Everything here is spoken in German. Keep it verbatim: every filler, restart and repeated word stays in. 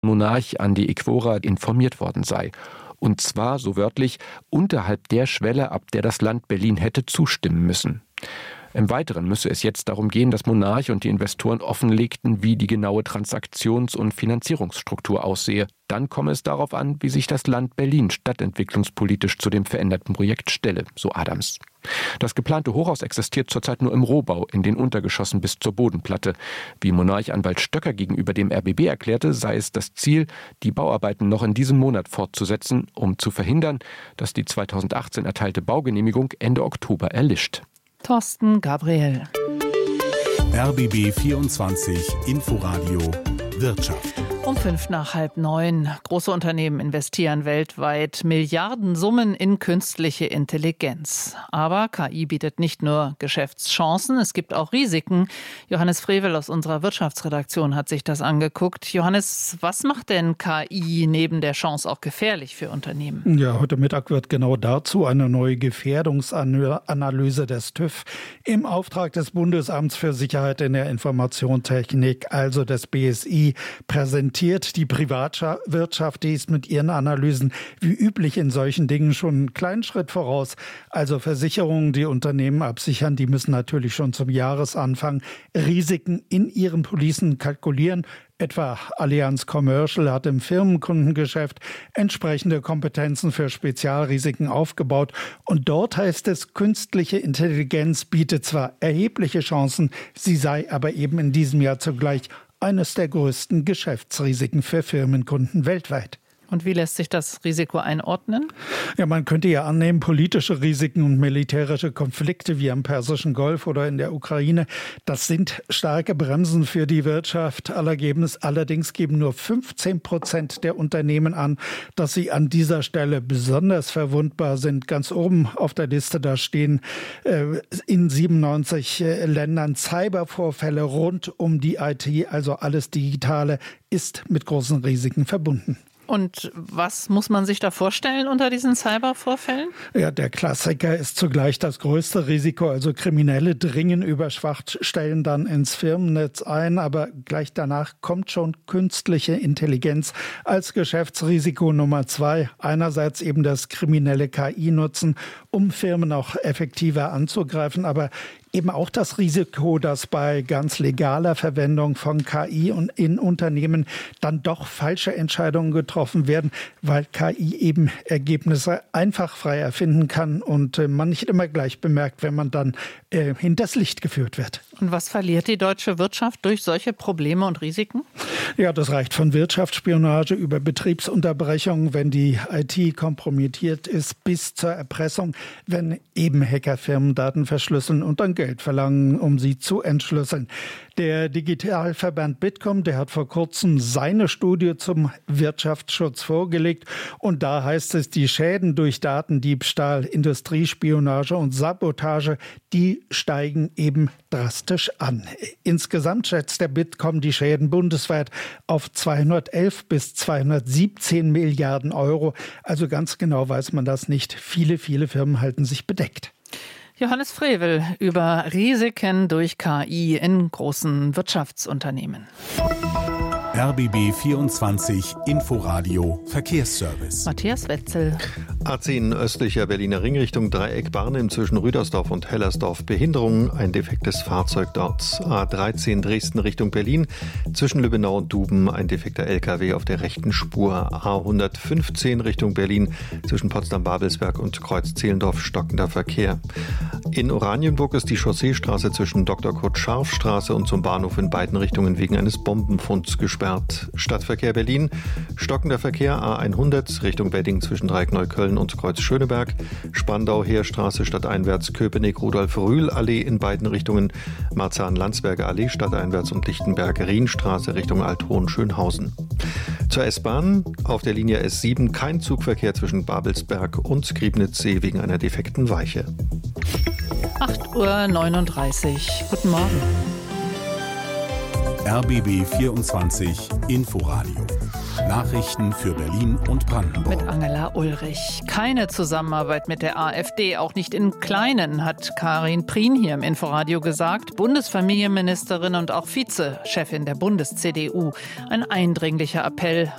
Monarch an die Equora informiert worden sei. Und zwar, so wörtlich, unterhalb der Schwelle, ab der das Land Berlin hätte zustimmen müssen. Im Weiteren müsse es jetzt darum gehen, dass Monarch und die Investoren offenlegten, wie die genaue Transaktions- und Finanzierungsstruktur aussehe. Dann komme es darauf an, wie sich das Land Berlin stadtentwicklungspolitisch zu dem veränderten Projekt stelle, so Adams. Das geplante Hochhaus existiert zurzeit nur im Rohbau, in den Untergeschossen bis zur Bodenplatte. Wie Monarch-Anwalt Stöcker gegenüber dem R B B erklärte, sei es das Ziel, die Bauarbeiten noch in diesem Monat fortzusetzen, um zu verhindern, dass die zweitausendachtzehn erteilte Baugenehmigung Ende Oktober erlischt. Thorsten Gabriel. R B B vierundzwanzig Inforadio Wirtschaft. Um fünf nach halb neun. Große Unternehmen investieren weltweit Milliardensummen in künstliche Intelligenz. Aber K I bietet nicht nur Geschäftschancen, es gibt auch Risiken. Johannes Frevel aus unserer Wirtschaftsredaktion hat sich das angeguckt. Johannes, was macht denn K I neben der Chance auch gefährlich für Unternehmen? Ja, heute Mittag wird genau dazu eine neue Gefährdungsanalyse des TÜV im Auftrag des Bundesamts für Sicherheit in der Informationstechnik, also des B S I, präsentiert. Die Privatwirtschaft, die ist mit ihren Analysen wie üblich in solchen Dingen schon einen kleinen Schritt voraus. Also Versicherungen, die Unternehmen absichern, die müssen natürlich schon zum Jahresanfang Risiken in ihren Policen kalkulieren. Etwa Allianz Commercial hat im Firmenkundengeschäft entsprechende Kompetenzen für Spezialrisiken aufgebaut. Und dort heißt es, künstliche Intelligenz bietet zwar erhebliche Chancen, sie sei aber eben in diesem Jahr zugleich eines der größten Geschäftsrisiken für Firmenkunden weltweit. Und wie lässt sich das Risiko einordnen? Ja, man könnte ja annehmen, politische Risiken und militärische Konflikte wie am Persischen Golf oder in der Ukraine, das sind starke Bremsen für die Wirtschaft. Allerdings geben nur fünfzehn Prozent der Unternehmen an, dass sie an dieser Stelle besonders verwundbar sind. Ganz oben auf der Liste, da stehen äh, in siebenundneunzig äh, Ländern Cybervorfälle rund um die I T, also alles Digitale, ist mit großen Risiken verbunden. Und was muss man sich da vorstellen unter diesen Cybervorfällen? Ja, der Klassiker ist zugleich das größte Risiko. Also Kriminelle dringen über Schwachstellen dann ins Firmennetz ein. Aber gleich danach kommt schon künstliche Intelligenz als Geschäftsrisiko Nummer zwei. Einerseits eben das kriminelle K I nutzen, um Firmen auch effektiver anzugreifen. Aber eben auch das Risiko, dass bei ganz legaler Verwendung von K I und in Unternehmen dann doch falsche Entscheidungen getroffen werden, weil K I eben Ergebnisse einfach frei erfinden kann und äh, man nicht immer gleich bemerkt, wenn man dann äh, hinters Licht geführt wird. Und was verliert die deutsche Wirtschaft durch solche Probleme und Risiken? Ja, das reicht von Wirtschaftsspionage über Betriebsunterbrechung, wenn die I T kompromittiert ist, bis zur Erpressung, wenn eben Hacker Firmendaten verschlüsseln und dann Geld verlangen, um sie zu entschlüsseln. Der Digitalverband Bitkom, der hat vor kurzem seine Studie zum Wirtschaftsschutz vorgelegt. Und da heißt es, die Schäden durch Datendiebstahl, Industriespionage und Sabotage, die steigen eben drastisch an. Insgesamt schätzt der Bitkom die Schäden bundesweit auf zweihundertelf bis zweihundertsiebzehn Milliarden Euro. Also ganz genau weiß man das nicht. Viele, viele Firmen halten sich bedeckt. Johannes Frevel über Risiken durch K I in großen Wirtschaftsunternehmen. R B B vierundzwanzig Inforadio Verkehrsservice. Matthias Wetzel. A zehn östlicher Berliner Ringrichtung Dreieck Barnim zwischen Rüdersdorf und Hellersdorf. Behinderung, ein defektes Fahrzeug dort. A dreizehn Dresden Richtung Berlin zwischen Lübbenau und Duben. Ein defekter L K W auf der rechten Spur. A hundertfünfzehn Richtung Berlin zwischen Potsdam-Babelsberg und Kreuz-Zehlendorf stockender Verkehr. In Oranienburg ist die Chausseestraße zwischen Doktor Kurt Scharf Straße und zum Bahnhof in beiden Richtungen wegen eines Bombenfunds gesperrt. Stadtverkehr Berlin, stockender Verkehr A hundert Richtung Wedding zwischen Dreieck-Neukölln und Kreuz-Schöneberg, Spandau-Heerstraße stadteinwärts, Köpenick-Rudolf-Rühl-Allee in beiden Richtungen, Marzahn-Landsberger Allee stadteinwärts und Lichtenberg-Rienstraße Richtung Althohen-Schönhausen. Zur S-Bahn auf der Linie S sieben kein Zugverkehr zwischen Babelsberg und Griebnitzsee wegen einer defekten Weiche. acht Uhr neununddreißig. Guten Morgen. R B B vierundzwanzig Inforadio. Nachrichten für Berlin und Brandenburg. Mit Angela Ulrich. Keine Zusammenarbeit mit der AfD, auch nicht in Kleinen, hat Karin Prien hier im Inforadio gesagt. Bundesfamilienministerin und auch Vize-Chefin der Bundes-C D U. Ein eindringlicher Appell